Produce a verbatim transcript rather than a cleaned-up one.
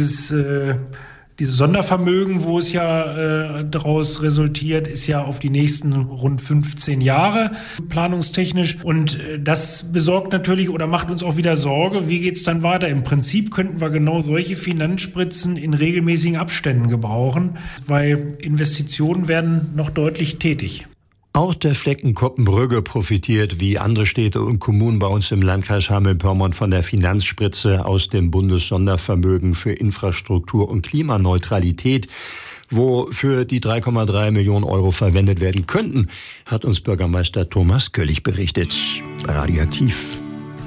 dieses, äh, dieses Sondervermögen, wo es ja äh, daraus resultiert, ist ja auf die nächsten rund fünfzehn Jahre planungstechnisch. Und äh, das besorgt natürlich oder macht uns auch wieder Sorge, wie geht es dann weiter? Im Prinzip könnten wir genau solche Finanzspritzen in regelmäßigen Abständen gebrauchen, weil Investitionen werden noch deutlich tätig. Auch der Flecken Koppenbrügge profitiert wie andere Städte und Kommunen bei uns im Landkreis Hameln-Pyrmont von der Finanzspritze aus dem Bundessondervermögen für Infrastruktur und Klimaneutralität, wofür die drei Komma drei Millionen Euro verwendet werden könnten, hat uns Bürgermeister Thomas Köllig berichtet. Radioaktiv.